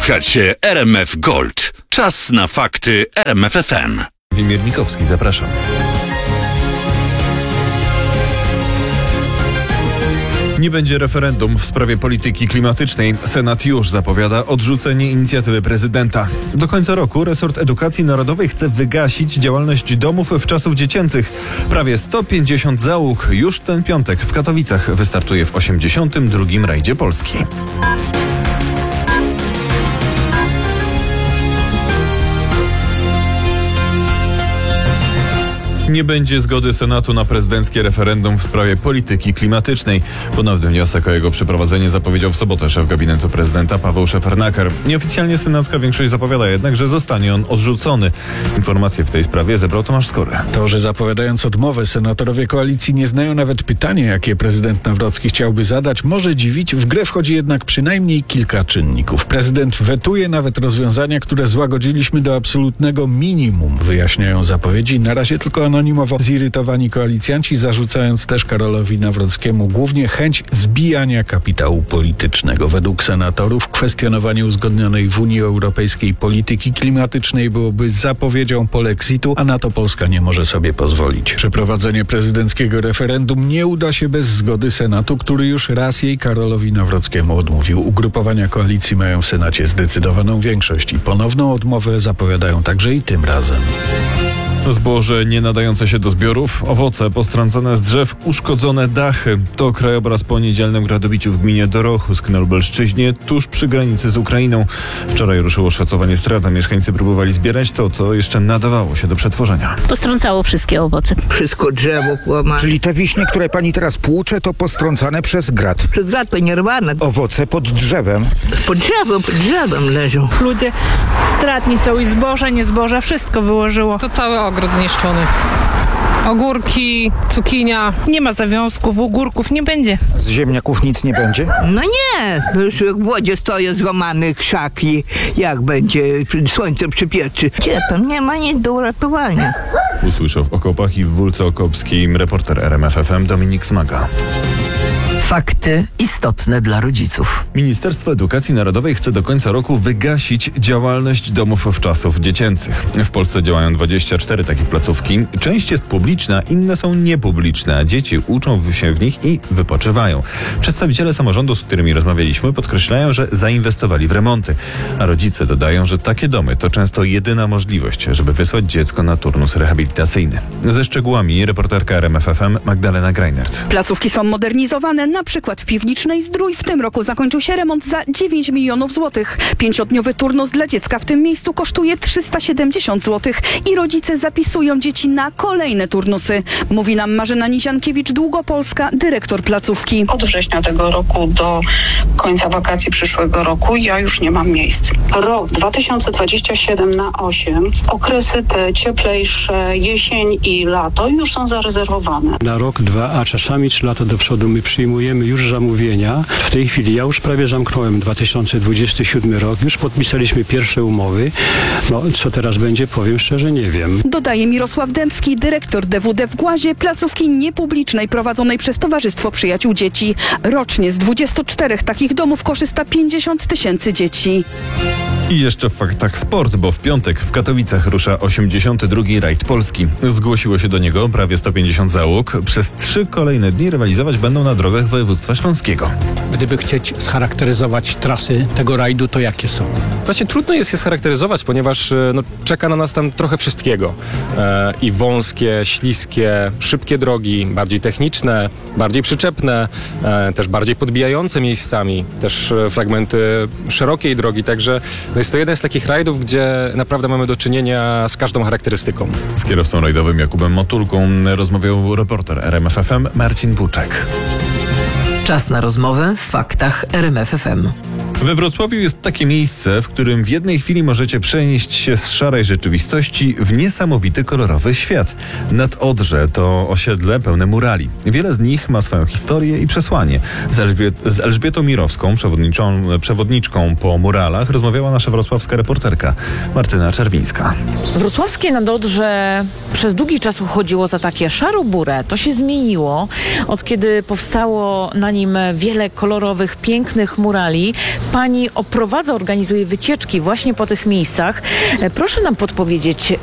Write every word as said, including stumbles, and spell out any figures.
Słuchacie R M F Gold. Czas na fakty R M F F M. Wimir Mikowski, zapraszam. Nie będzie referendum w sprawie polityki klimatycznej. Senat już zapowiada odrzucenie inicjatywy prezydenta. Do końca roku resort edukacji narodowej chce wygasić działalność domów wczasów dziecięcych. Prawie sto pięćdziesiąt załóg już ten piątek w Katowicach wystartuje w osiemdziesiątym drugim rajdzie Polski. Nie będzie zgody Senatu na prezydenckie referendum w sprawie polityki klimatycznej. Ponowny wniosek o jego przeprowadzenie zapowiedział w sobotę szef gabinetu prezydenta Paweł Szefernaker. Nieoficjalnie senacka większość zapowiada jednak, że zostanie on odrzucony. Informacje w tej sprawie zebrał Tomasz Skory. To, że zapowiadając odmowę, senatorowie koalicji nie znają nawet pytania, jakie prezydent Nawrocki chciałby zadać, może dziwić. W grę wchodzi jednak przynajmniej kilka czynników. Prezydent wetuje nawet rozwiązania, które złagodziliśmy do absolutnego minimum, wyjaśniają zapowiedzi. Na razie tylko anonimowo zirytowani koalicjanci, zarzucając też Karolowi Nawrockiemu głównie chęć zbijania kapitału politycznego. Według senatorów kwestionowanie uzgodnionej w Unii Europejskiej polityki klimatycznej byłoby zapowiedzią polexitu, a na to Polska nie może sobie pozwolić. Przeprowadzenie prezydenckiego referendum nie uda się bez zgody Senatu, który już raz jej Karolowi Nawrockiemu odmówił. Ugrupowania koalicji mają w Senacie zdecydowaną większość i ponowną odmowę zapowiadają także i tym razem. Zboże nie nadające się do zbiorów, owoce postrącone z drzew, uszkodzone dachy. To krajobraz po niedzielnym gradobiciu w gminie Dorochusk na Lubelszczyźnie, tuż przy granicy z Ukrainą. Wczoraj ruszyło szacowanie strat, a mieszkańcy próbowali zbierać to, co jeszcze nadawało się do przetworzenia. Postrącało wszystkie owoce. Wszystko drzewo połamane. Czyli te wiśnie, które pani teraz płucze, to postrącane przez grat. Przez grat to nierwane. Owoce pod drzewem. Pod drzewem, pod drzewem leżą. Ludzie stratni są i zboże, nie zboże, wszystko wyłożyło. To cały ogród zniszczony. Ogórki, cukinia. Nie ma zawiązków, ogórków nie będzie. Z ziemniaków nic nie będzie? No nie, to już w wodzie stoją złamane krzaki. Jak będzie słońce przypieczy. Gdzie tam nie ma nic do uratowania. Usłyszał w okopach i w Wólce Okopskiej reporter R M F F M Dominik Smaga. Fakty istotne dla rodziców. Ministerstwo Edukacji Narodowej chce do końca roku wygasić działalność domów wczasów dziecięcych. W Polsce działają dwadzieścia cztery takie placówki. Część jest publiczna, inne są niepubliczne, a dzieci uczą się w nich i wypoczywają. Przedstawiciele samorządu, z którymi rozmawialiśmy, podkreślają, że zainwestowali w remonty. A rodzice dodają, że takie domy to często jedyna możliwość, żeby wysłać dziecko na turnus rehabilitacyjny. Ze szczegółami reporterka R M F F M Magdalena Greinert. Placówki są modernizowane. Na przykład w Piwnicznej Zdrój w tym roku zakończył się remont za dziewięć milionów złotych. Pięciodniowy turnus dla dziecka w tym miejscu kosztuje trzysta siedemdziesiąt złotych i rodzice zapisują dzieci na kolejne turnusy. Mówi nam Marzena Niziankiewicz, Długopolska, dyrektor placówki. Od września tego roku do końca wakacji przyszłego roku ja już nie mam miejsc. Rok dwa tysiące dwudziesty siódmy na osiem, okresy te cieplejsze, jesień i lato już są zarezerwowane. Na rok, dwa, a czasami trzy lata do przodu my przyjmujemy już zamówienia. W tej chwili ja już prawie zamknąłem dwa tysiące dwudziesty siódmy rok. Już podpisaliśmy pierwsze umowy. No, co teraz będzie, powiem szczerze, nie wiem. Dodaje Mirosław Dębski, dyrektor D W D w Głazie, placówki niepublicznej prowadzonej przez Towarzystwo Przyjaciół Dzieci. Rocznie z dwudziestu czterech takich domów korzysta pięćdziesiąt tysięcy dzieci. I jeszcze w faktach sport, bo w piątek w Katowicach rusza osiemdziesiąty drugi rajd Polski. Zgłosiło się do niego prawie sto pięćdziesiąt załóg. Przez trzy kolejne dni rywalizować będą na drogach województwa śląskiego. Gdyby chcieć scharakteryzować trasy tego rajdu, to jakie są? Właśnie trudno jest je scharakteryzować, ponieważ no, czeka na nas tam trochę wszystkiego. E, I wąskie, śliskie, szybkie drogi, bardziej techniczne, bardziej przyczepne, e, też bardziej podbijające miejscami, też e, fragmenty szerokiej drogi, także no, jest to jeden z takich rajdów, gdzie naprawdę mamy do czynienia z każdą charakterystyką. Z kierowcą rajdowym Jakubem Motulką rozmawiał reporter R M F F M Marcin Buczek. Czas na rozmowę w faktach R M F F M. We Wrocławiu jest takie miejsce, w którym w jednej chwili możecie przenieść się z szarej rzeczywistości w niesamowity kolorowy świat. Nad Odrze to osiedle pełne murali. Wiele z nich ma swoją historię i przesłanie. Z, Elżbiet- z Elżbietą Mirowską, przewodniczą, przewodniczką po muralach, rozmawiała nasza wrocławska reporterka Martyna Czerwińska. Wrocławskie Nadodrze przez długi czas uchodziło za takie szaro-burę. To się zmieniło, od kiedy powstało na nim wiele kolorowych, pięknych murali. Pani oprowadza, organizuje wycieczki właśnie po tych miejscach. E, Proszę nam podpowiedzieć,